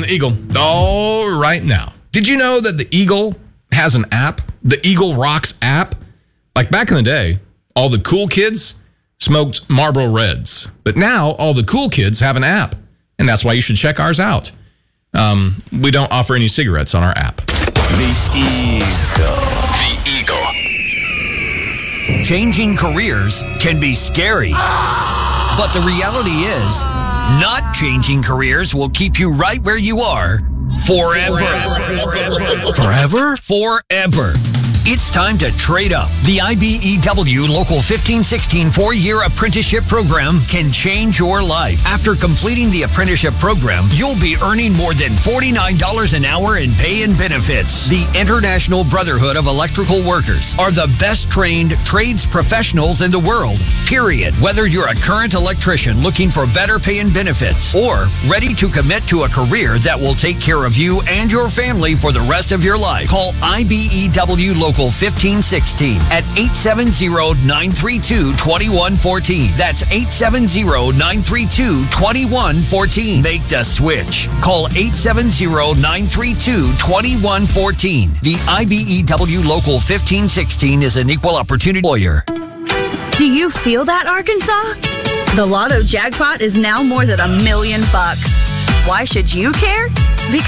on the Eagle right now. Did you know that the Eagle has an app? The Eagle Rocks app? Like back in the day, all the cool kids smoked Marlboro Reds. But now all the cool kids have an app. And that's why you should check ours out. We don't offer any cigarettes on our app. The Eagle. The Eagle. Changing careers can be scary. But the reality is, not changing careers will keep you right where you are forever. Forever? Forever. It's time to trade up. The IBEW Local 1516 4-year apprenticeship program can change your life. After completing the apprenticeship program, you'll be earning more than $49 an hour in pay and benefits. The International Brotherhood of Electrical Workers are the best trained trades professionals in the world, period. Whether you're a current electrician looking for better pay and benefits or ready to commit to a career that will take care of you and your family for the rest of your life, call IBEW Local 1516 at 870-932-2114. That's 870-932-2114. Make the switch. Call 870-932-2114. The IBEW Local 1516 is an equal opportunity lawyer. Do you feel that, Arkansas? The Lotto jackpot is now more than $1 million. Why should you care?